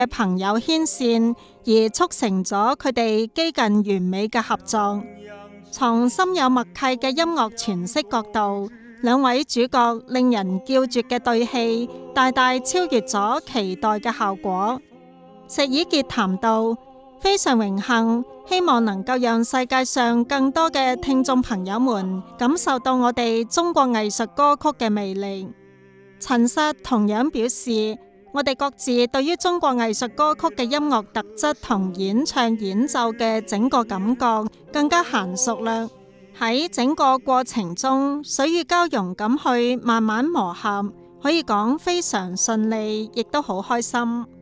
嘅朋友牽線，而促成咗佢哋幾近完美嘅合作。從深有默契嘅音樂詮釋角度，兩位主角令人叫絕嘅對戲，大大超越咗期待嘅效果。石以潔談到，非常榮幸，希望能夠讓世界上更多嘅聽眾朋友們感受到我哋中國藝術歌曲嘅魅力。陳實同樣表示，我哋各自對於中國藝術歌曲嘅音樂特質同演唱演奏嘅整個感覺更加嫻熟啦。喺整個過程中，水乳交融咁去慢慢磨合，可以講非常順利，亦都好開心。